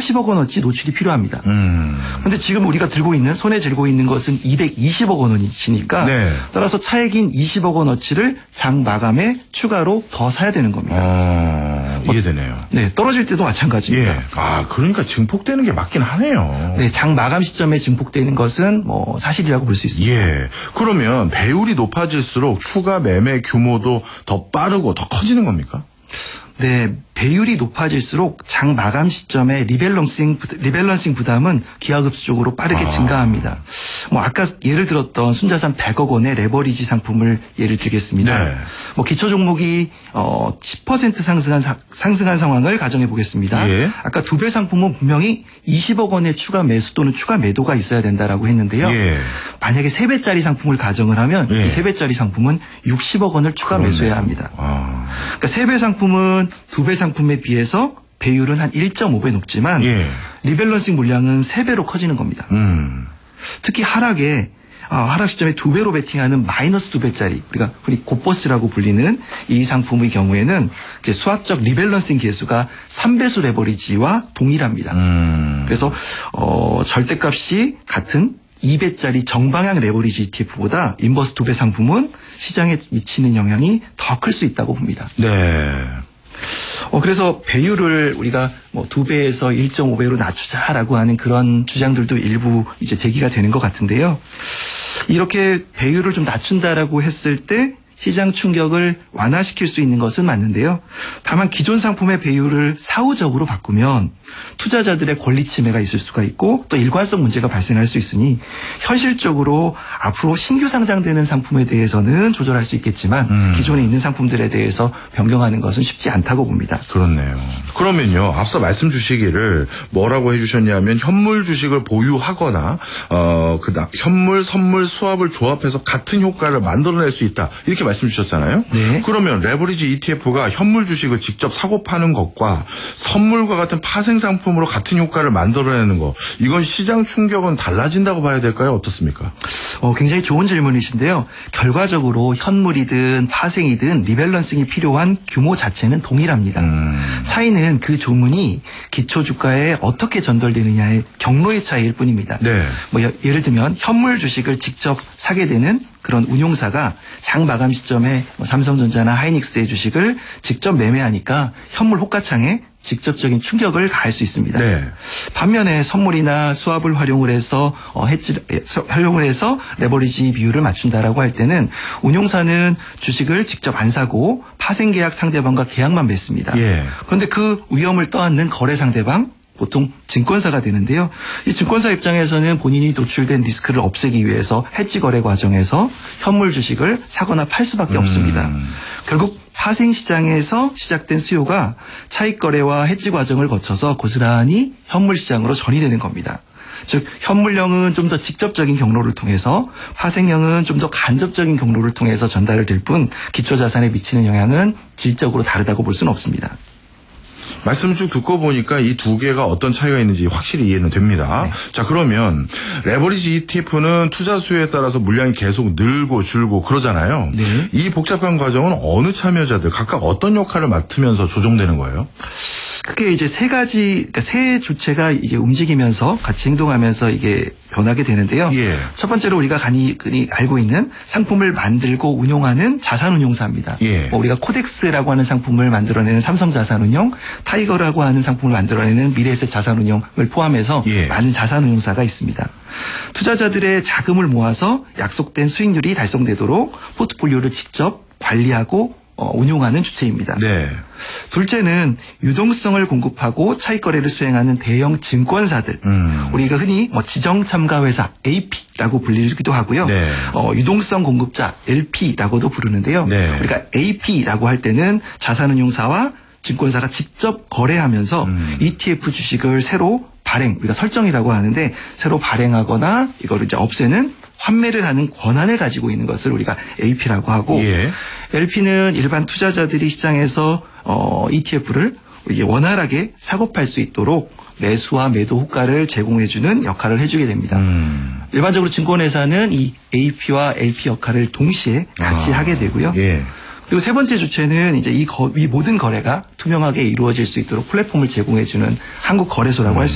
80억 원어치 노출이 필요합니다. 그런데 지금 우리가 손에 들고 있는 것은 220억 원어치니까 네. 따라서 차액인 20억 원어치를 장 마감에 추가로 더 사야 되는 겁니다. 이해되네요. 네, 떨어질 때도 마찬가지입니다. 예. 그러니까 증폭되는 게 맞긴 하네요. 네, 장 마감 시점에 증폭되는 것은 사실이라고 볼 수 있습니다. 예. 그러면 배율이 높아질수록 추가 매매 규모도 더 빠르고 더 커지는 겁니까? 네, 배율이 높아질수록 장 마감 시점에 리밸런싱 부담은 기하급수적으로 빠르게 증가합니다. 아까 예를 들었던 순자산 100억 원의 레버리지 상품을 예를 들겠습니다. 네. 기초 종목이 10% 상승한 상황을 가정해 보겠습니다. 예. 아까 두 배 상품은 분명히 20억 원의 추가 매수 또는 추가 매도가 있어야 된다라고 했는데요. 예. 만약에 3배짜리 상품을 가정을 하면 예. 이 3배짜리 상품은 60억 원을 추가 매수해야 합니다. 그러니까 3배 상품은 2배 상품에 비해서 배율은 한 1.5배 높지만 예. 리밸런싱 물량은 3배로 커지는 겁니다. 특히 하락 시점에 2배로 베팅하는 마이너스 2배짜리 우리가 흔히 곱버스라고 불리는 이 상품의 경우에는 수학적 리밸런싱 계수가 3배수 레버리지와 동일합니다. 그래서 절대값이 같은 2배짜리 정방향 레버리지 ETF보다 인버스 2배 상품은 시장에 미치는 영향이 더 클 수 있다고 봅니다. 네. 그래서 배율을 우리가 2배에서 1.5배로 낮추자라고 하는 그런 주장들도 일부 이제 제기가 되는 것 같은데요. 이렇게 배율을 좀 낮춘다라고 했을 때 시장 충격을 완화시킬 수 있는 것은 맞는데요. 다만 기존 상품의 배율을 사후적으로 바꾸면 투자자들의 권리 침해가 있을 수가 있고 또 일관성 문제가 발생할 수 있으니 현실적으로 앞으로 신규 상장되는 상품에 대해서는 조절할 수 있겠지만 기존에 있는 상품들에 대해서 변경하는 것은 쉽지 않다고 봅니다. 그렇네요. 그러면요. 앞서 말씀 주시기를 뭐라고 해주셨냐면 현물 주식을 보유하거나 현물, 선물, 수합을 조합해서 같은 효과를 만들어낼 수 있다. 이렇게 말씀 주셨잖아요. 네. 그러면 레버리지 ETF가 현물 주식을 직접 사고 파는 것과 선물과 같은 파생 상품으로 같은 효과를 만들어내는 것, 이건 시장 충격은 달라진다고 봐야 될까요? 어떻습니까? 굉장히 좋은 질문이신데요. 결과적으로 현물이든 파생이든 리밸런싱이 필요한 규모 자체는 동일합니다. 차이는 그 조문이 기초 주가에 어떻게 전달되느냐의 경로의 차이일 뿐입니다. 네. 예를 들면 현물 주식을 직접 사게 되는 그런 운용사가 장 마감 시점에 삼성전자나 하이닉스의 주식을 직접 매매하니까 현물 호가창에 직접적인 충격을 가할 수 있습니다. 네. 반면에 선물이나 수합을 활용을 해서 레버리지 비율을 맞춘다라고 할 때는 운용사는 주식을 직접 안 사고 파생 계약 상대방과 계약만 맺습니다. 예. 그런데 그 위험을 떠안는 거래 상대방 보통 증권사가 되는데요. 이 증권사 입장에서는 본인이 노출된 리스크를 없애기 위해서 해지 거래 과정에서 현물 주식을 사거나 팔 수밖에 없습니다. 결국 파생 시장에서 시작된 수요가 차익 거래와 해지 과정을 거쳐서 고스란히 현물 시장으로 전이되는 겁니다. 즉 현물형은 좀 더 직접적인 경로를 통해서 파생형은 좀 더 간접적인 경로를 통해서 전달을 될 뿐 기초자산에 미치는 영향은 질적으로 다르다고 볼 수는 없습니다. 말씀 쭉 듣고 보니까 이 두 개가 어떤 차이가 있는지 확실히 이해는 됩니다. 네. 자, 그러면 레버리지 ETF는 투자 수요에 따라서 물량이 계속 늘고 줄고 그러잖아요. 네. 이 복잡한 과정은 어느 참여자들 각각 어떤 역할을 맡으면서 조정되는 거예요? 크게 이제 세 주체가 이제 움직이면서 같이 행동하면서 이게 변하게 되는데요. 예. 첫 번째로 우리가 간이 알고 있는 상품을 만들고 운용하는 자산운용사입니다. 예. 우리가 코덱스라고 하는 상품을 만들어내는 삼성자산운용, 타이거라고 하는 상품을 만들어내는 미래에셋 자산운용을 포함해서 예. 많은 자산운용사가 있습니다. 투자자들의 자금을 모아서 약속된 수익률이 달성되도록 포트폴리오를 직접 관리하고 운용하는 주체입니다. 네. 둘째는 유동성을 공급하고 차익 거래를 수행하는 대형 증권사들. 우리가 흔히 지정참가회사 AP라고 불리기도 하고요. 네. 유동성 공급자 LP라고도 부르는데요. 네. 우리가 AP라고 할 때는 자산운용사와 증권사가 직접 거래하면서 ETF 주식을 새로 우리가 설정이라고 하는데 새로 발행하거나 이거를 이제 없애는 환매를 하는 권한을 가지고 있는 것을 우리가 AP라고 하고 예. LP는 일반 투자자들이 시장에서 ETF를 원활하게 사고 팔 수 있도록 매수와 매도 호가를 제공해주는 역할을 해주게 됩니다. 일반적으로 증권회사는 이 AP와 LP 역할을 동시에 같이 하게 되고요. 예. 그리고 세 번째 주체는 이제 이 모든 거래가 투명하게 이루어질 수 있도록 플랫폼을 제공해주는 한국거래소라고 할 수